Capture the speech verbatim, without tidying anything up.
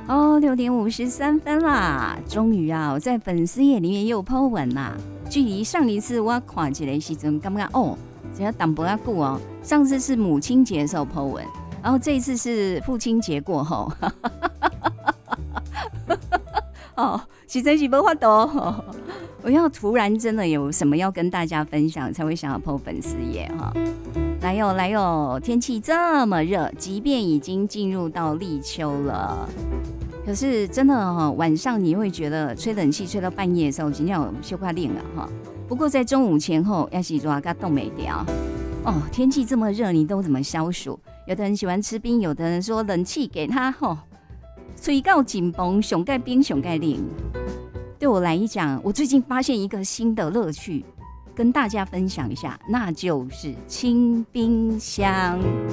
哦，六点五十三分啦，终于啊，我在粉丝页里面又 po 文啦。距离上一次我看一个时阵，感觉哦，只要等不下久哦。上次是母亲节的时候 po 文，然后这一次是父亲节过后。哦，实在是没法度哦。我要突然真的有什么要跟大家分享，才会想要 po 粉丝页哈。来哟来哟，天气这么热，即便已经进入到立秋了。可是真的哈，晚上你会觉得吹冷气吹到半夜的时候，今天有休快冷了哈。不过在中午前后，要是抓个冻没掉哦。天气这么热，你都怎么消暑？有的人喜欢吃冰，有的人说冷气给他吼，吹到紧绷，熊盖冰熊盖冷。对我来讲，我最近发现一个新的乐趣，跟大家分享一下，那就是清冰箱。